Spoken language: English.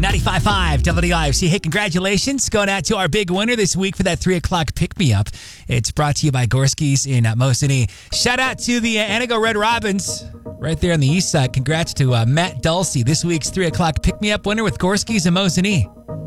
95.5 WIFC. Hey, congratulations. Going out to our big winner this week for that 3 o'clock pick-me-up. It's brought to you by Gorski's in Mosinee. Shout out to the Anago Red Robins right there on the east side. Congrats to Matt Dulcie, this week's 3 o'clock pick-me-up winner with Gorski's in Mosinee.